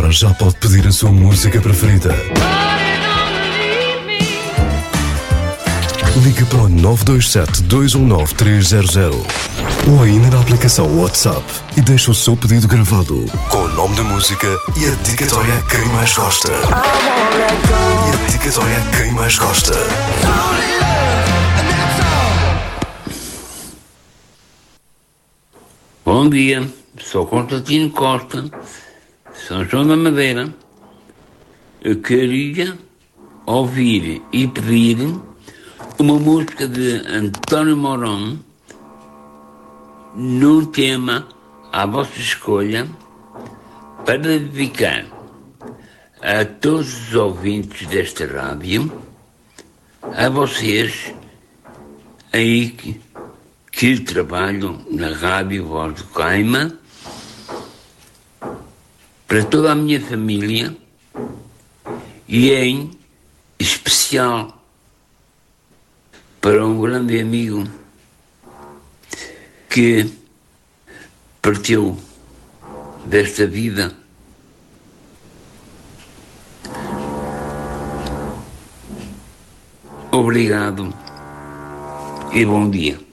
agora já pode pedir a sua música preferida. Ligue para o 927-219-300 ou ainda na aplicação WhatsApp e deixe o seu pedido gravado com o nome da música e a dedicatória a quem mais gosta. E a dedicatória a quem mais gosta. Bom dia, sou Constantino Costa, São João da Madeira. Eu queria ouvir e pedir uma música de António Mourão num tema à vossa escolha para dedicar a todos os ouvintes desta rádio, a vocês aí que trabalham na Rádio Voz do Caima, para toda a minha família e em especial para um grande amigo que partiu desta vida. Obrigado e bom dia.